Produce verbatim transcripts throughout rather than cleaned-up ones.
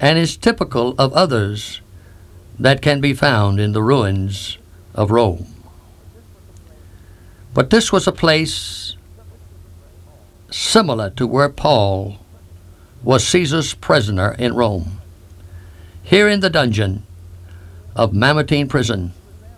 and is typical of others that can be found in the ruins of Rome. But this was a place similar to where Paul was Caesar's prisoner in Rome, here in the dungeon of Mamertine prison.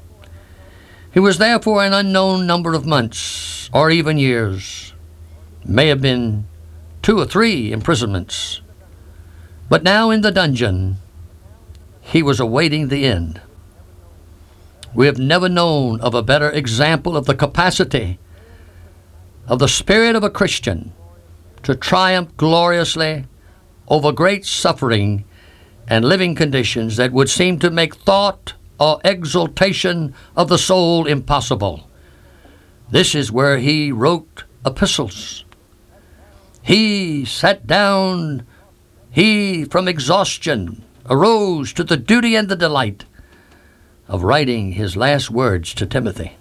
He was there for an unknown number of months or even years, may have been two or three imprisonments. But now in the dungeon, he was awaiting the end. We have never known of a better example of the capacity of the spirit of a Christian to triumph gloriously over great suffering and living conditions that would seem to make thought or exaltation of the soul impossible. This is where he wrote epistles. He sat down, he from exhaustion arose to the duty and the delight of writing his last words to Timothy.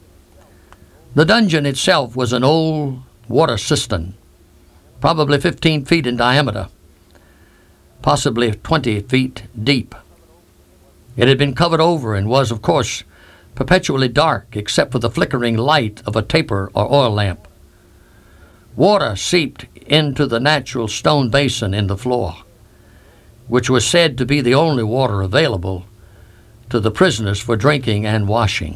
The dungeon itself was an old water cistern, probably fifteen feet in diameter, possibly twenty feet deep. It had been covered over and was, of course, perpetually dark except for the flickering light of a taper or oil lamp. Water seeped into the natural stone basin in the floor, which was said to be the only water available to the prisoners for drinking and washing.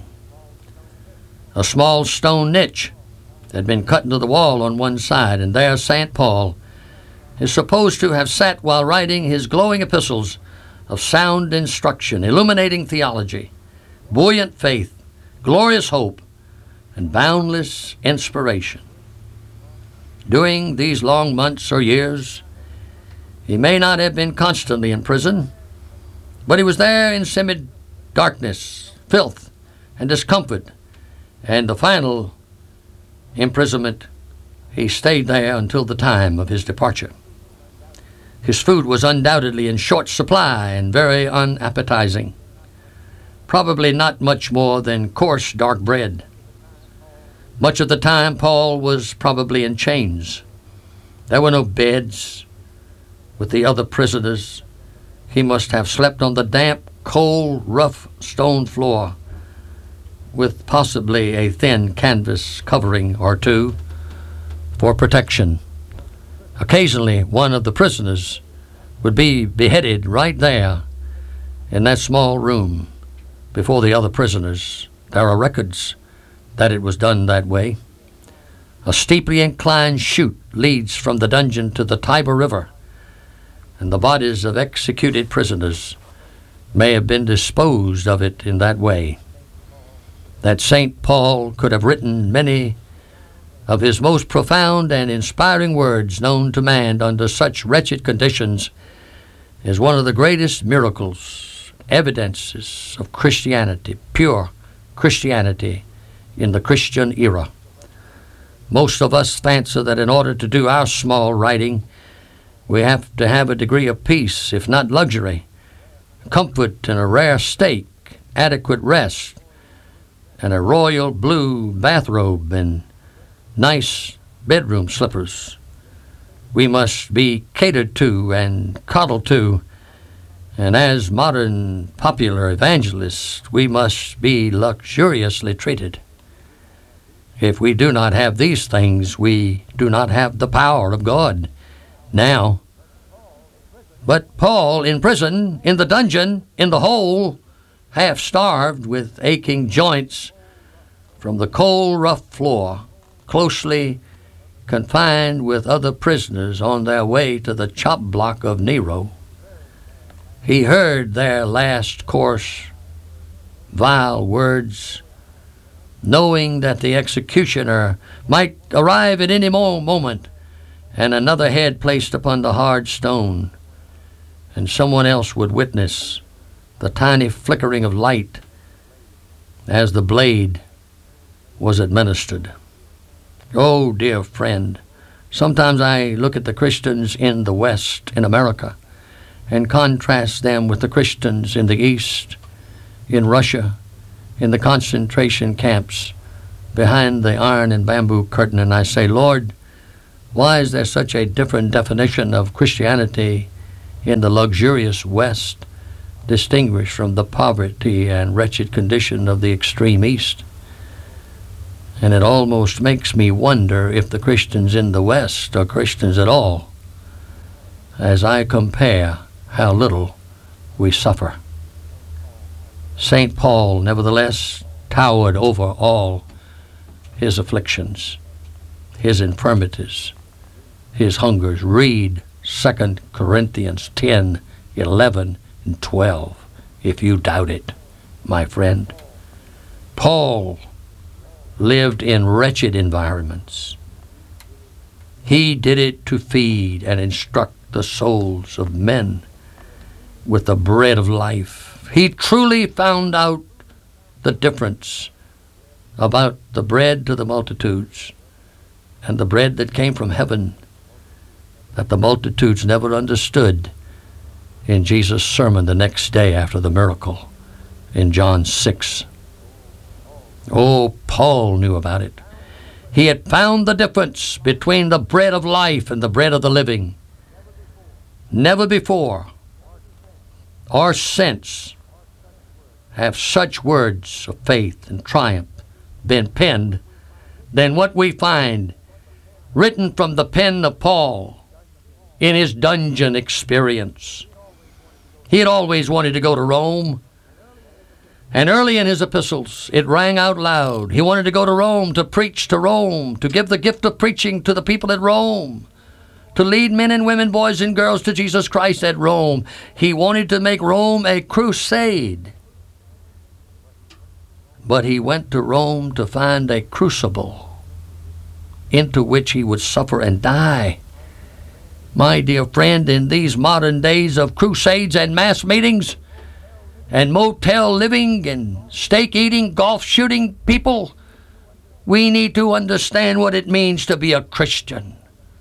A small stone niche had been cut into the wall on one side, and there Saint Paul is supposed to have sat while writing his glowing epistles of sound instruction, illuminating theology, buoyant faith, glorious hope, and boundless inspiration. During these long months or years, he may not have been constantly in prison, but he was there in semi-darkness, filth, and discomfort, and the final imprisonment, he stayed there until the time of his departure. His food was undoubtedly in short supply and very unappetizing, probably not much more than coarse dark bread. Much of the time Paul was probably in chains. There were no beds with the other prisoners. He must have slept on the damp, cold, rough stone floor with possibly a thin canvas covering or two for protection. Occasionally, one of the prisoners would be beheaded right there in that small room before the other prisoners. There are records that it was done that way. A steeply inclined chute leads from the dungeon to the Tiber River, and the bodies of executed prisoners may have been disposed of it in that way. That Saint Paul could have written many of his most profound and inspiring words known to man under such wretched conditions is one of the greatest miracles, evidences of Christianity, pure Christianity in the Christian era. Most of us fancy that in order to do our small writing, we have to have a degree of peace, if not luxury, comfort in a rare steak, adequate rest, and a royal blue bathrobe and nice bedroom slippers. We must be catered to and coddled to, and as modern popular evangelists, we must be luxuriously treated. If we do not have these things, we do not have the power of God now. But Paul, in prison, in the dungeon, in the hole, half starved with aching joints from the cold, rough floor, closely confined with other prisoners on their way to the chop block of Nero, he heard their last coarse, vile words, knowing that the executioner might arrive at any mo- moment and another head placed upon the hard stone, and someone else would witness the tiny flickering of light as the blade was administered. Oh, dear friend, sometimes I look at the Christians in the West, in America, and contrast them with the Christians in the East, in Russia, in the concentration camps, behind the iron and bamboo curtain, and I say, Lord, why is there such a different definition of Christianity in the luxurious West distinguished from the poverty and wretched condition of the extreme East. And it almost makes me wonder if the Christians in the West are Christians at all, as I compare how little we suffer. Saint Paul, nevertheless, towered over all his afflictions, his infirmities, his hungers. Read Second Corinthians ten, eleven, and twelve, if you doubt it, my friend. Paul lived in wretched environments. He did it to feed and instruct the souls of men with the bread of life. He truly found out the difference about the bread to the multitudes and the bread that came from heaven that the multitudes never understood in Jesus' sermon the next day after the miracle in John six. Oh, Paul knew about it. He had found the difference between the bread of life and the bread of the living. Never before or since have such words of faith and triumph been penned than what we find written from the pen of Paul in his dungeon experience. He had always wanted to go to Rome, and early in his epistles it rang out loud. He wanted to go to Rome, to preach to Rome, to give the gift of preaching to the people at Rome, to lead men and women, boys and girls to Jesus Christ at Rome. He wanted to make Rome a crusade. But he went to Rome to find a crucible into which he would suffer and die. My dear friend, in these modern days of crusades and mass meetings and motel living and steak eating, golf shooting people, we need to understand what it means to be a Christian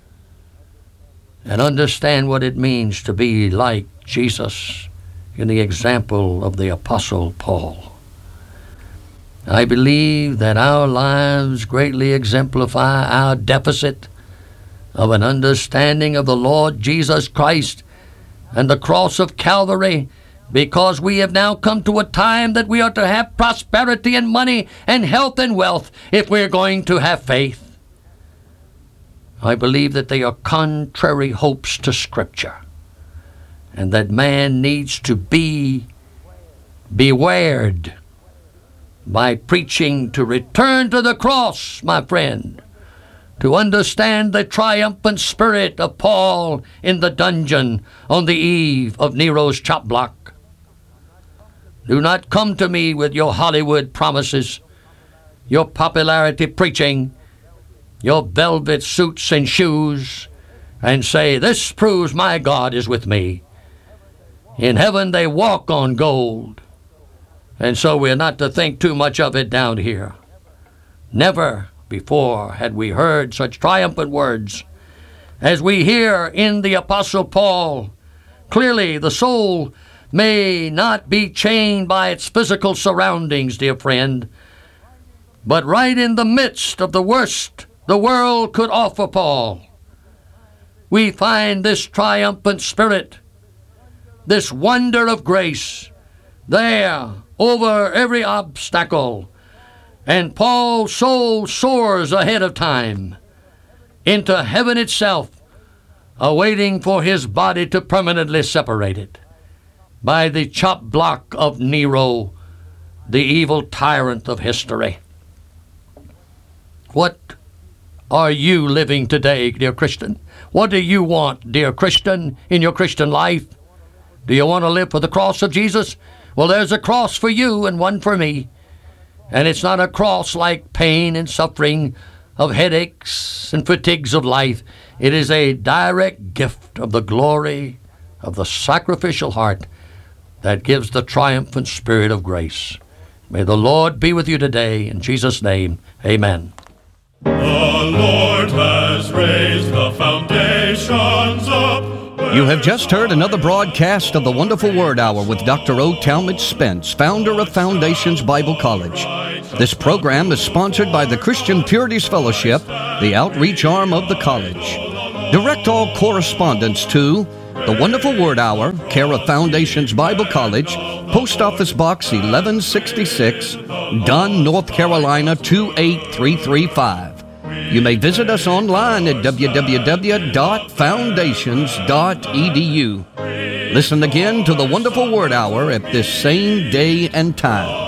and understand what it means to be like Jesus in the example of the Apostle Paul. I believe that our lives greatly exemplify our deficit of an understanding of the Lord Jesus Christ and the cross of Calvary, because we have now come to a time that we are to have prosperity and money and health and wealth if we're going to have faith. I believe that they are contrary hopes to Scripture, and that man needs to be bewared by preaching to return to the cross, my friend, to understand the triumphant spirit of Paul in the dungeon on the eve of Nero's chop block. Do not come to me with your Hollywood promises, your popularity preaching, your velvet suits and shoes, and say, "This proves my God is with me." In heaven they walk on gold, and so we're not to think too much of it down here. Never before had we heard such triumphant words as we hear in the Apostle Paul. Clearly, the soul may not be chained by its physical surroundings, dear friend, but right in the midst of the worst the world could offer Paul, we find this triumphant spirit, this wonder of grace, there over every obstacle. And Paul's soul soars ahead of time into heaven itself, awaiting for his body to permanently separate it by the chop block of Nero, the evil tyrant of history. What are you living today, dear Christian? What do you want, dear Christian, in your Christian life? Do you want to live for the cross of Jesus? Well, there's a cross for you and one for me. And it's not a cross like pain and suffering of headaches and fatigues of life. It is a direct gift of the glory of the sacrificial heart that gives the triumphant spirit of grace. May the Lord be with you today. In Jesus' name, amen. The Lord has raised the foundations up. You have just heard another broadcast of the Wonderful Word Hour with Doctor O. Talmadge Spence, founder of Foundations Bible College. This program is sponsored by the Christian Purities Fellowship, the outreach arm of the college. Direct all correspondence to The Wonderful Word Hour, care of Foundations Bible College, Post Office Box eleven sixty-six, Dunn, North Carolina two eight three three five. You may visit us online at w w w dot foundations dot e d u. Listen again to the Wonderful Word Hour at this same day and time.